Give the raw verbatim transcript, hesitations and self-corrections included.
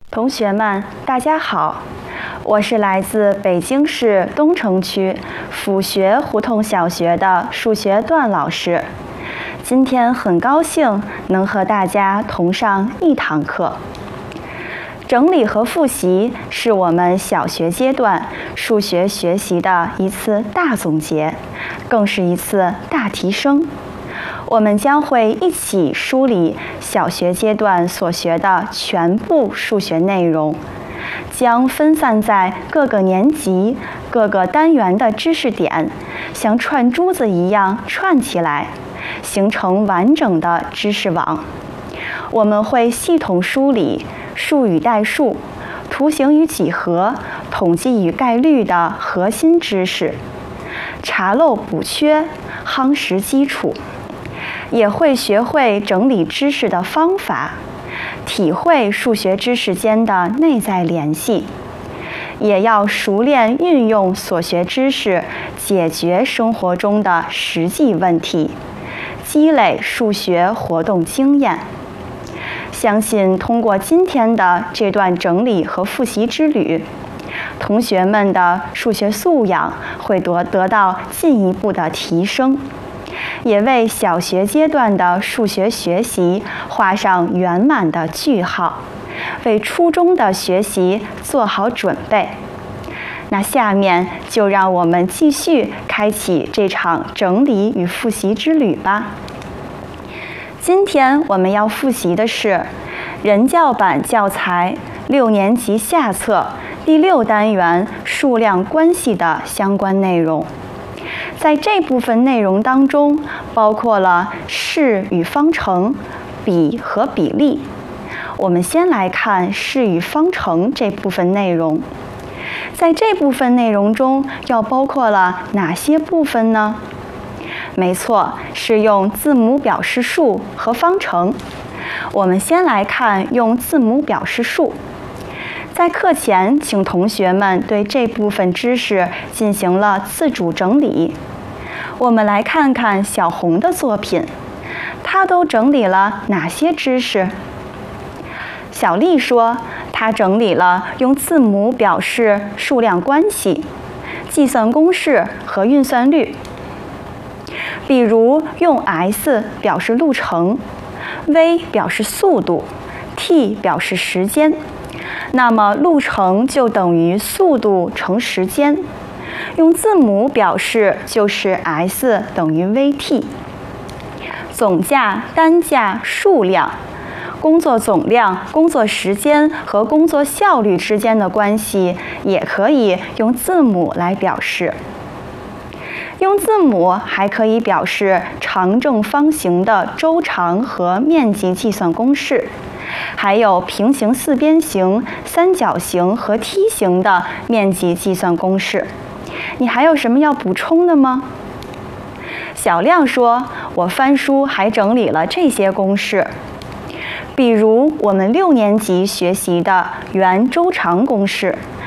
同学们，大家好，我是来自北京市东城区府学胡同小学的数学段老师。今天很高兴能和大家同上一堂课。整理和复习是我们小学阶段数学学习的一次大总结，更是一次大提升。我们将会一起梳理小学阶段所学的全部数学内容，将分散在各个年级、各个单元的知识点，像串珠子一样串起来，形成完整的知识网。我们会系统梳理数与代数、图形与几何、统计与概率的核心知识，查漏补缺，夯实基础。也会学会整理知识的方法，体会数学知识间的内在联系，也要熟练运用所学知识解决生活中的实际问题，积累数学活动经验。相信通过今天的这段整理和复习之旅，同学们的数学素养会得得到进一步的提升，也为小学阶段的数学学习画上圆满的句号，为初中的学习做好准备。那下面就让我们继续开启这场整理与复习之旅吧。今天我们要复习的是人教版教材六年级下册第六单元数量关系的相关内容。在这部分内容当中，包括了式与方程、比和比例。我们先来看式与方程这部分内容。在这部分内容中，要包括了哪些部分呢？没错，是用字母表示数和方程。我们先来看用字母表示数。在课前，请同学们对这部分知识进行了自主整理。我们来看看小红的作品，她都整理了哪些知识？小丽说，她整理了用字母表示数量关系、计算公式和运算率。比如用 S 表示路程， V 表示速度， T 表示时间。那么路程就等于速度乘时间，用字母表示就是 S 等于 V T。 总价、单价、数量，工作总量、工作时间和工作效率之间的关系也可以用字母来表示。用字母还可以表示长正方形的周长和面积计算公式，还有平行四边形、三角形和梯形的面积计算公式。你还有什么要补充的吗？小亮说，我翻书还整理了这些公式，比如我们六年级学习的圆周长公式，